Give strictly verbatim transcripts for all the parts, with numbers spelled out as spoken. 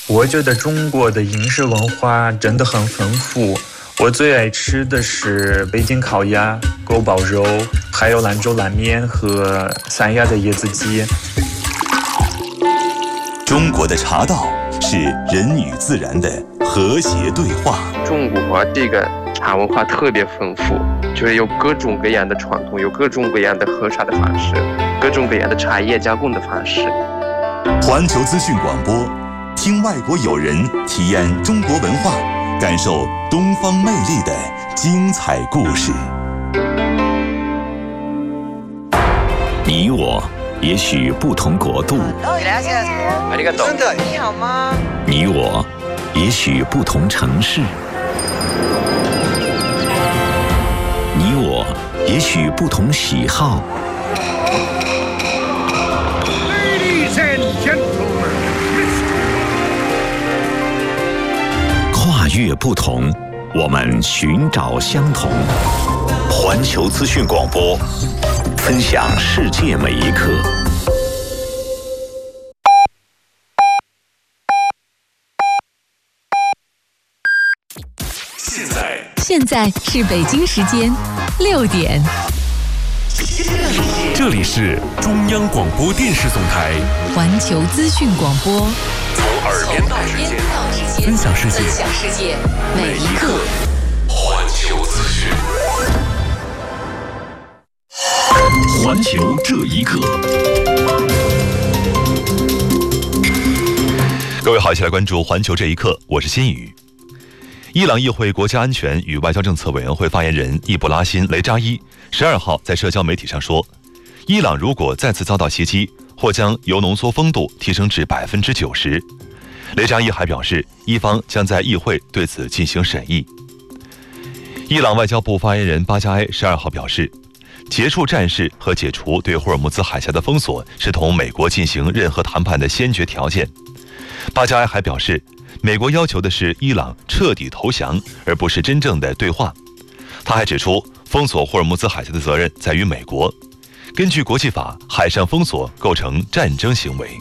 我觉得中国的饮食文化真的很丰富，我最爱吃的是北京烤鸭、锅包肉，还有兰州拉面和三亚的椰子鸡。 中国的茶道是人与自然的和谐对话。 中国这个茶文化特别丰富，就是有各种各样的传统，有各种各样的喝茶的方式，各种各样的茶叶加工的方式。 环球资讯广播，听外国友人体验中国文化，感受东方魅力的精彩故事。 你我也许不同国度， 你好吗？ 你我也许不同城市，你我也许不同喜好。跨越不同，我们寻找相同。环球资讯广播，分享世界每一刻。 现在， 现在是北京时间六点。 这里是中央广播电视总台环球资讯广播， 从耳边到指尖，分享世界， 分享世界每一刻。 环球资讯， 环球这一刻。 各位好，一起来关注环球这一刻，我是新宇。伊朗议会国家安全与外交政策委员会发言人易卜拉欣·雷扎伊十二号在社交媒体上说，伊朗如果再次遭到袭击，或将铀浓缩风度提升至百分之九十。雷扎伊还表示，伊方将在议会对此进行审议。伊朗外交部发言人巴加埃十二号表示，结束战事和解除对霍尔木兹海峡的封锁是同美国进行任何谈判的先决条件。巴加埃还表示，美国要求的是伊朗彻底投降，而不是真正的对话。他还指出，封锁霍尔木兹海峡的责任在于美国。根据国际法，海上封锁构成战争行为。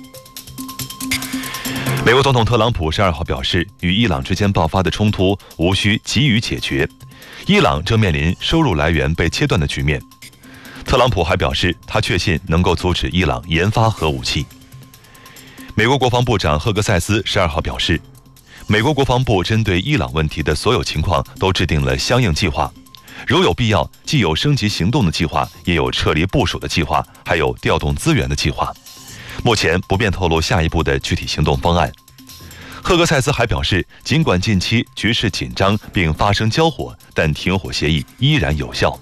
美国总统特朗普十二号表示，与伊朗之间爆发的冲突无需急于解决，伊朗正面临收入来源被切断的局面。特朗普还表示，他确信能够阻止伊朗研发核武器。美国国防部长赫格塞斯十二号表示，美国国防部针对伊朗问题的所有情况都制定了相应计划，如有必要，既有升级行动的计划，也有撤离部署的计划，还有调动资源的计划。目前不便透露下一步的具体行动方案。赫格塞斯还表示，尽管近期局势紧张并发生交火，但停火协议依然有效。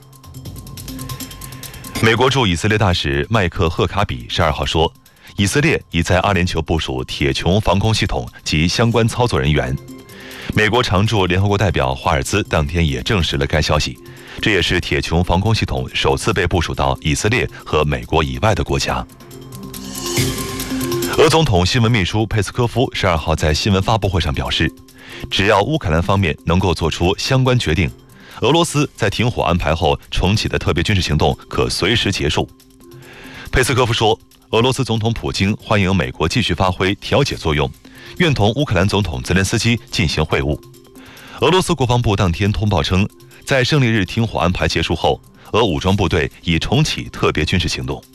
美国驻以色列大使麦克赫卡比十二号说，以色列已在阿联酋部署铁穹防空系统及相关操作人员。美国常驻联合国代表华尔兹当天也证实了该消息，这也是铁穹防空系统首次被部署到以色列和美国以外的国家。俄总统新闻秘书佩斯科夫十二号在新闻发布会上表示，只要乌克兰方面能够做出相关决定，俄罗斯在停火安排后重启的特别军事行动可随时结束。佩斯科夫说，俄罗斯总统普京欢迎美国继续发挥调解作用，愿同乌克兰总统泽连斯基进行会晤。俄罗斯国防部当天通报称，在胜利日停火安排结束后，俄武装部队已重启特别军事行动。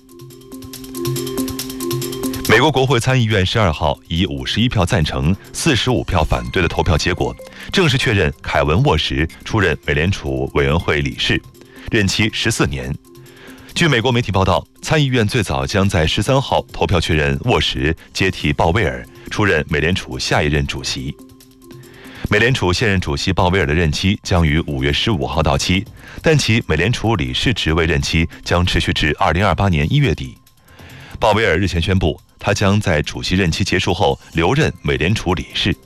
美国国会参议院十二号以五十一票赞成、四十五票反对的投票结果，正式确认凯文·沃什出任美联储委员会理事，任期十四年。据美国媒体报道，参议院最早将在十三号投票确认沃什接替鲍威尔出任美联储下一任主席。美联储现任主席鲍威尔的任期将于五月十五号到期，但其美联储理事职位任期将持续至二零二八年一月底。鲍威尔日前宣布，他将在主席任期结束后留任美联储理事。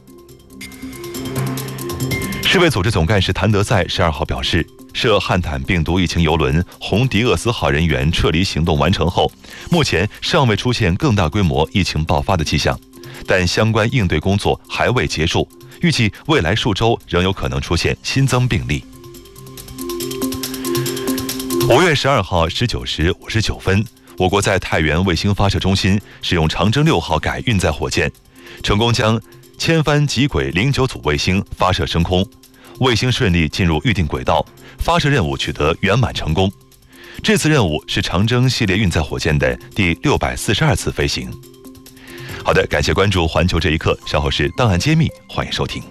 世卫组织总干事谭德赛十二号表示，涉汉坦病毒疫情邮轮红迪厄斯号人员撤离行动完成后，目前尚未出现更大规模疫情爆发的迹象，但相关应对工作还未结束，预计未来数周仍有可能出现新增病例。五月十二号十九时五十九分，我国在太原卫星发射中心使用长征六号改运载火箭，成功将千帆极轨零九组卫星发射升空，卫星顺利进入预定轨道，发射任务取得圆满成功。这次任务是长征系列运载火箭的第六百四十二次飞行。好的，感谢关注环球这一刻，稍后是档案揭秘，欢迎收听。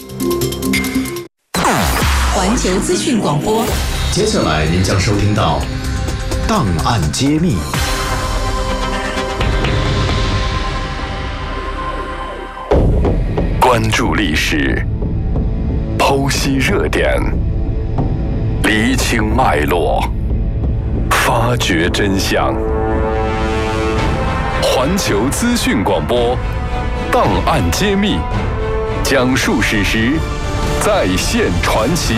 环球资讯广播， 接下来您将收听到档案揭秘。关注历史，剖析热点，厘清脉络，发掘真相。环球资讯广播，档案揭秘，讲述史实，再现传奇。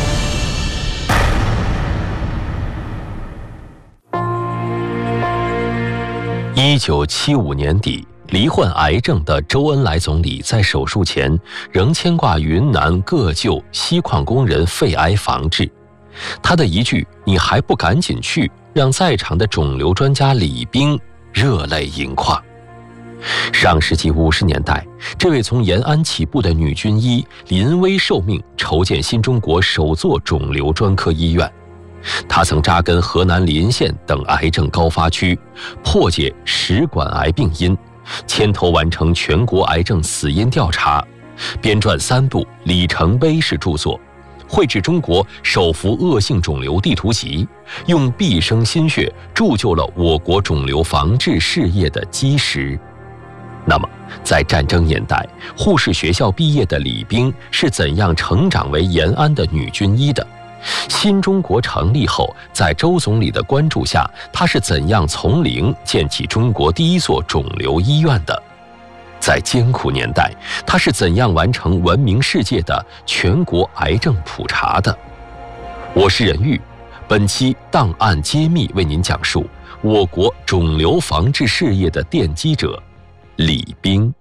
一九七五年底，罹患癌症的周恩来总理在手术前仍牵挂云南各旧锡矿工人肺癌防治。他的一句“你还不赶紧去”，让在场的肿瘤专家李冰热泪盈眶。上世纪五十年代，这位从延安起步的女军医临危受命，筹建新中国首座肿瘤专科医院。她曾扎根河南临县等癌症高发区，破解食管癌病因，牵头完成全国癌症死因调查，编撰三部里程碑式著作，绘制中国首幅恶性肿瘤地图集，用毕生心血铸就了我国肿瘤防治事业的基石。那么，在战争年代，护士学校毕业的李冰是怎样成长为延安的女军医的？新中国成立后，在周总理的关注下，她是怎样从零建起中国第一座肿瘤医院的？在艰苦年代，她是怎样完成闻名世界的全国癌症普查的？我是任玉，本期档案揭秘为您讲述我国肿瘤防治事业的奠基者李冰。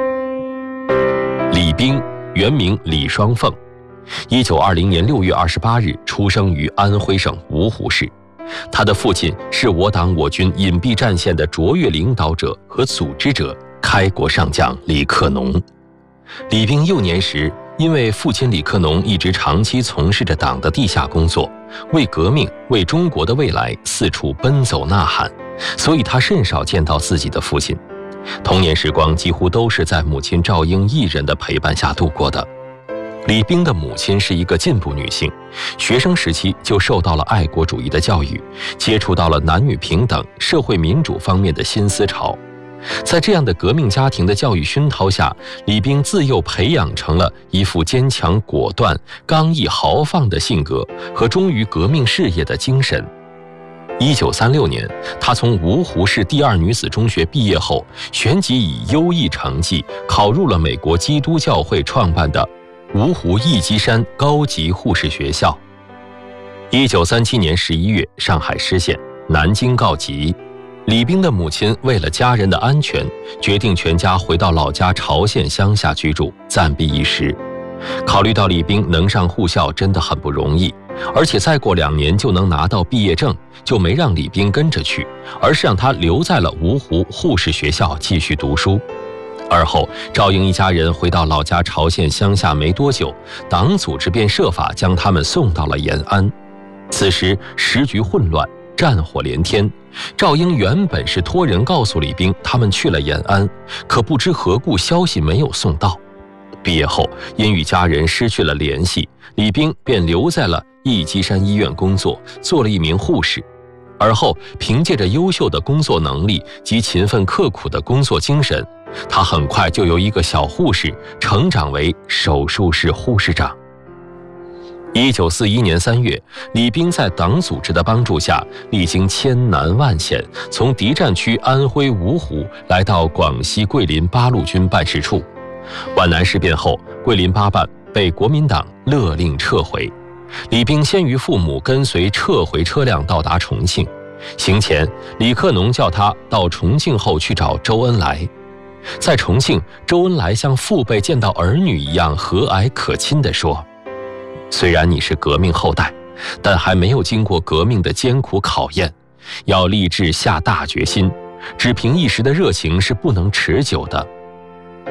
李冰原名李双凤，一九二零年六月二十八日出生于安徽省芜湖市。他的父亲是我党我军隐蔽战线的卓越领导者和组织者，开国上将李克农。李冰幼年时，因为父亲李克农一直长期从事着党的地下工作，为革命、为中国的未来四处奔走呐喊，所以他甚少见到自己的父亲。童年时光几乎都是在母亲赵英一人的陪伴下度过的。李冰的母亲是一个进步女性，学生时期就受到了爱国主义的教育，接触到了男女平等、社会民主方面的新思潮。在这样的革命家庭的教育熏陶下，李冰自幼培养成了一副坚强果断、刚毅豪放的性格和忠于革命事业的精神。一九三六年，她从芜湖市第二女子中学毕业后，旋即以优异成绩考入了美国基督教会创办的芜湖义基山高级护士学校。一九三七年十一月，上海失陷，南京告急。李冰的母亲为了家人的安全，决定全家回到老家潮县乡下居住，暂避一时。考虑到李冰能上护校真的很不容易，而且再过两年就能拿到毕业证，就没让李冰跟着去，而是让他留在了芜湖护士学校继续读书。而后，赵英一家人回到老家潮县乡下没多久，党组织便设法将他们送到了延安。此时时局混乱，战火连天。赵英原本是托人告诉李冰他们去了延安，可不知何故消息没有送到。毕业后，因与家人失去了联系，李冰便留在了义基山医院工作，做了一名护士。而后，凭借着优秀的工作能力及勤奋刻苦的工作精神，他很快就由一个小护士成长为手术室护士长。一九四一年三月，李冰在党组织的帮助下，历经千难万险，从敌占区安徽芜湖来到广西桂林八路军办事处。皖南事变后，桂林八办被国民党勒令撤回。李冰先于父母跟随撤回车辆到达重庆，行前，李克农叫他到重庆后去找周恩来。在重庆，周恩来像父辈见到儿女一样和蔼可亲地说：“虽然你是革命后代，但还没有经过革命的艰苦考验，要立志下大决心，只凭一时的热情是不能持久的。”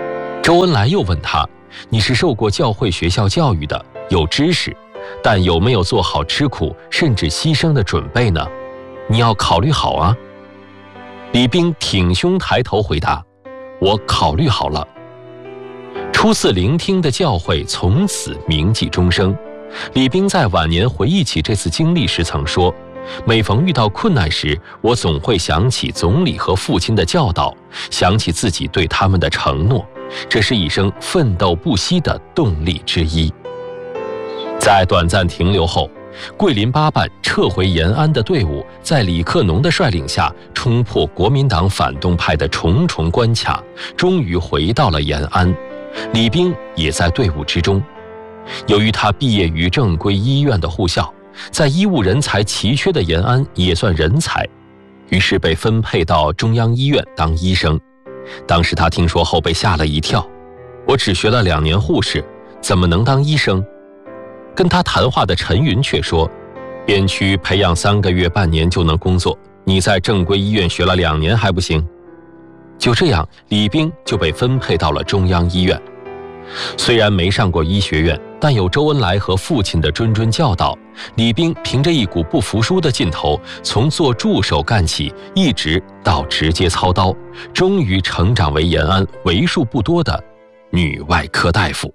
周恩来又问他，你是受过教会学校教育的，有知识，但有没有做好吃苦甚至牺牲的准备呢？你要考虑好啊。李冰挺胸抬头回答，我考虑好了。初次聆听的教诲从此铭记终生。李冰在晚年回忆起这次经历时曾说，每逢遇到困难时，我总会想起总理和父亲的教导，想起自己对他们的承诺，这是一生奋斗不息的动力之一。在短暂停留后，桂林八办撤回延安的队伍在李克农的率领下冲破国民党反动派的重重关卡，终于回到了延安。李冰也在队伍之中。由于他毕业于正规医院的护校，在医务人才奇缺的延安也算人才，于是被分配到中央医院当医生。当时他听说后被吓了一跳，我只学了两年护士，怎么能当医生？跟他谈话的陈云却说，边区培养三个月半年就能工作，你在正规医院学了两年还不行？就这样，李冰就被分配到了中央医院。虽然没上过医学院，但有周恩来和父亲的谆谆教导，李冰凭着一股不服输的劲头，从做助手干起，一直到直接操刀，终于成长为延安为数不多的女外科大夫。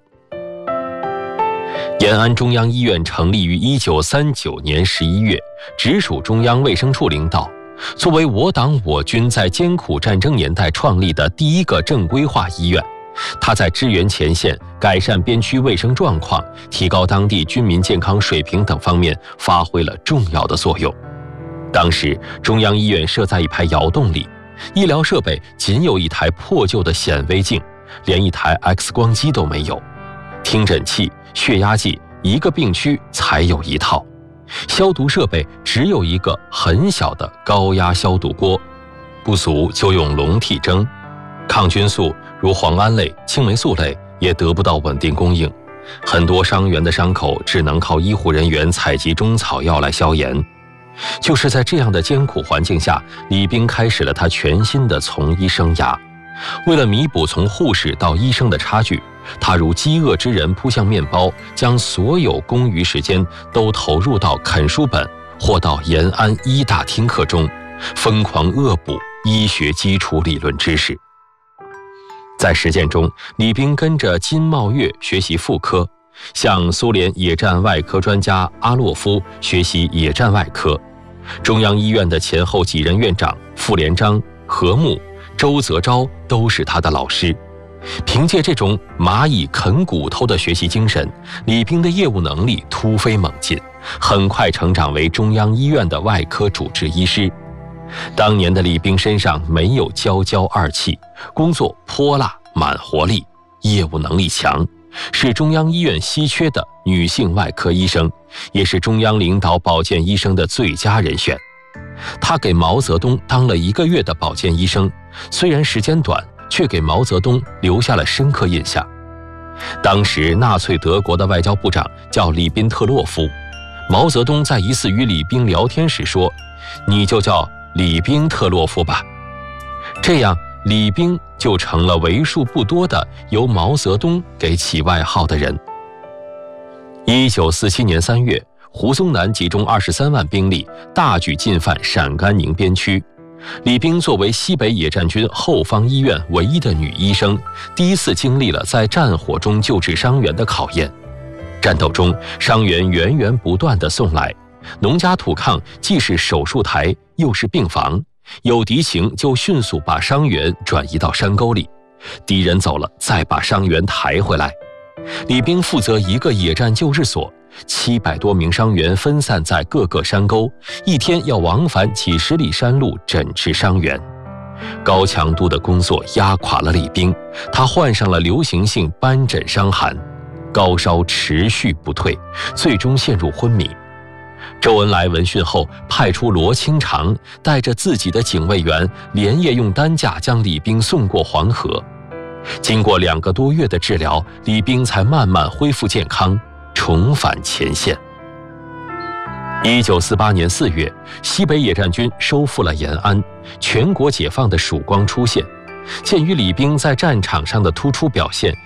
延安中央医院成立于一九三九年十一月，直属中央卫生处领导。作为我党我军在艰苦战争年代创立的第一个正规化医院，它在支援前线、改善边区卫生状况、提高当地军民健康水平等方面发挥了重要的作用。当时中央医院设在一排窑洞里，医疗设备仅有一台破旧的显微镜，连一台 X 光机都没有，听诊器、血压计一个病区才有一套，消毒设备只有一个很小的高压消毒锅，不足就用笼屉蒸。抗菌素如磺胺类、青霉素类也得不到稳定供应，很多伤员的伤口只能靠医护人员采集中草药来消炎。就是在这样的艰苦环境下，李冰开始了他全新的从医生涯。为了弥补从护士到医生的差距，他如饥饿之人扑向面包，将所有空余时间都投入到啃书本或到延安医大听课中，疯狂恶补医学基础理论知识。在实践中，李冰跟着金茂月学习妇科，向苏联野战外科专家阿洛夫学习野战外科。中央医院的前后几任院长傅连璋、何牧、周泽钊都是他的老师。凭借这种蚂蚁啃骨头的学习精神，李冰的业务能力突飞猛进，很快成长为中央医院的外科主治医师。当年的李冰身上没有娇娇二气，工作泼辣满活力，业务能力强，是中央医院稀缺的女性外科医生，也是中央领导保健医生的最佳人选。他给毛泽东当了一个月的保健医生，虽然时间短，却给毛泽东留下了深刻印象。当时纳粹德国的外交部长叫里宾特洛夫，毛泽东在一次与李冰聊天时说，你就叫李冰特洛夫吧。这样李冰就成了为数不多的由毛泽东给起外号的人。一九四七年三月，胡宗南集中二十三万兵力，大举进犯陕甘宁边区。李冰作为西北野战军后方医院唯一的女医生，第一次经历了在战火中救治伤员的考验。战斗中，伤员源源不断地送来，农家土炕既是手术台，又是病房，有敌情就迅速把伤员转移到山沟里，敌人走了再把伤员抬回来。李冰负责一个野战救治所，七百多名伤员分散在各个山沟，一天要往返几十里山路诊治伤员。高强度的工作压垮了李冰，他患上了流行性斑疹伤寒，高烧持续不退，最终陷入昏迷。周恩来闻讯后，派出罗清长带着自己的警卫员，连夜用担架将李冰送过黄河。经过两个多月的治疗，李冰才慢慢恢复健康，重返前线。一九四八年四月，西北野战军收复了延安，全国解放的曙光出现。 鉴于李冰在战场上的突出表现，